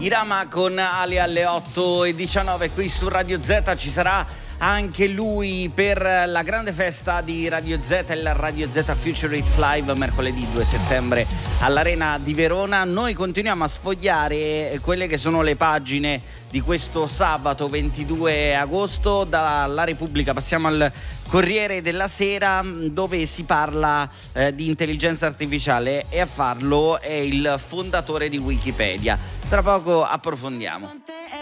Irama con Ali alle 8:19 qui su Radio Z. Ci sarà anche lui per la grande festa di Radio Z, il Radio Z Future Hits Live, mercoledì 2 settembre all'Arena di Verona. Noi continuiamo a sfogliare quelle che sono le pagine di questo sabato 22 agosto. Dalla Repubblica passiamo al Corriere della Sera, dove si parla di intelligenza artificiale, e a farlo è il fondatore di Wikipedia. Tra poco approfondiamo. Con te è